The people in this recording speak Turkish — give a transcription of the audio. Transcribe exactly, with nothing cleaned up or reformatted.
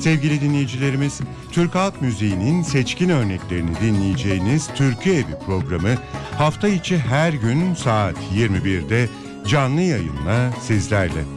Sevgili dinleyicilerimiz, Türk halk müziğinin seçkin örneklerini dinleyeceğiniz Türkü Evi programı hafta içi her gün saat yirmi birde canlı yayınla sizlerle.